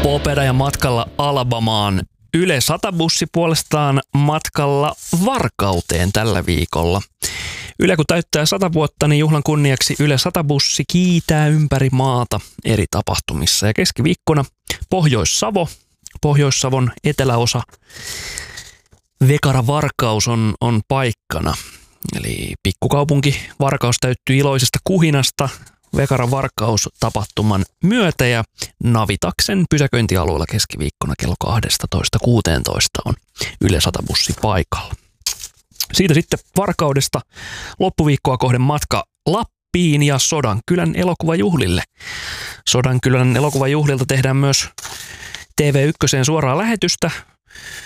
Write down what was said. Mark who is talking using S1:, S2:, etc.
S1: Popeda ja matkalla Alabamaan. Yle 100-bussi puolestaan matkalla Varkauteen tällä viikolla. Yle kun täyttää 100 vuotta, niin juhlan kunniaksi Yle 100-bussi kiitää ympäri maata eri tapahtumissa. Ja keskiviikkona Pohjois-Savon eteläosa Vekara-Varkaus on paikkana. Eli pikkukaupunki Varkaus täyttyy iloisesta kuhinasta Vekara-Varkaus tapahtuman myötä ja Navitaksen pysäköintialueella keskiviikkona kello 12.16 on Yle 100-bussi paikalla. Siitä sitten Varkaudesta loppuviikkoa kohden matka Lappiin ja Sodankylän elokuvajuhlille. Sodankylän elokuvajuhlilta tehdään myös TV1 suoraa lähetystä